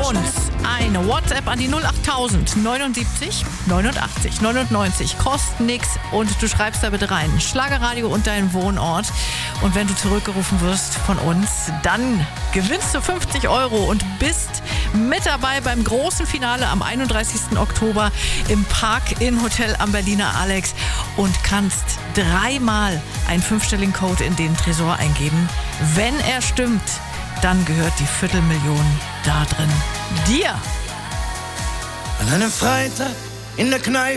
uns eine WhatsApp an die 08000 79 89 99. Kostet nix und du schreibst da bitte rein Schlagerradio und deinen Wohnort. Und wenn du zurückgerufen wirst von uns, dann gewinnst du 50 € und bist mit dabei beim großen Finale am 31. Oktober im Park in Hotel am Berliner Alex und kannst 3-mal einen 5-stelligen Code in den Tresor eingeben. Wenn er stimmt, dann gehört die Viertelmillion da drin dir. An einem Freitag in der Kneipe